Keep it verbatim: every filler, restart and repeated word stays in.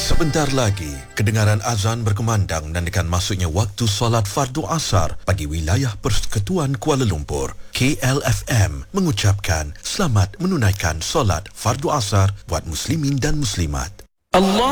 Sebentar lagi, kedengaran azan berkumandang dan akan masuknya waktu solat fardu asar bagi wilayah Persekutuan Kuala Lumpur. K L F M mengucapkan selamat menunaikan solat fardu asar buat muslimin dan muslimat. Allah